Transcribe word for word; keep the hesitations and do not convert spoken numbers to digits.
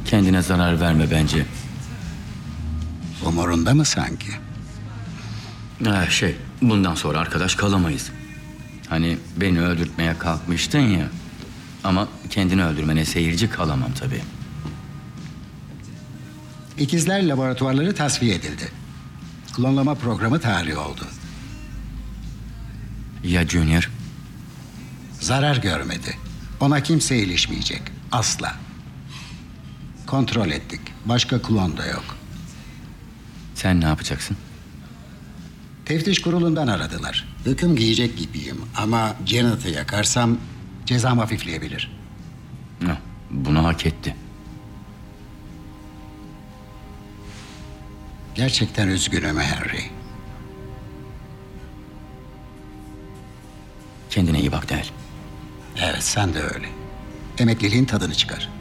Kendine zarar verme bence. Umurunda mı sanki? Ha, şey, bundan sonra arkadaş kalamayız. Hani beni öldürtmeye kalkmıştın ya. Ama kendini öldürmene seyirci kalamam tabii. İkizler laboratuvarları tasfiye edildi. Klonlama programı tarihi oldu. Ya Junior? Zarar görmedi. Ona kimse ilişmeyecek. Asla. Kontrol ettik. Başka klon da yok. Sen ne yapacaksın? Teftiş kurulundan aradılar. Hüküm giyecek gibiyim ama Janet'ı yakarsam cezam hafifleyebilir. Ha, bunu hak etti. Gerçekten üzgünüm Henry. Kendine iyi bak Del. Evet, sen de öyle. Emekliliğin tadını çıkar.